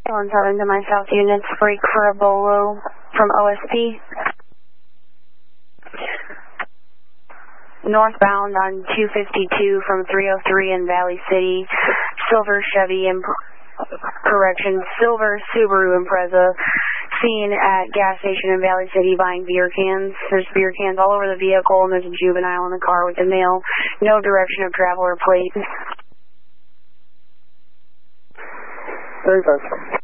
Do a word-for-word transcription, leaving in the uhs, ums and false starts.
one seven to my south units, brake for a Bolo from O S P. Northbound on two fifty-two from three oh three in Valley City, silver Chevy, imp correction, silver Subaru Impreza, seen at gas station in Valley City buying beer cans. There's beer cans all over the vehicle, and there's a juvenile in the car with a male. No direction of travel or plate. thirty-five.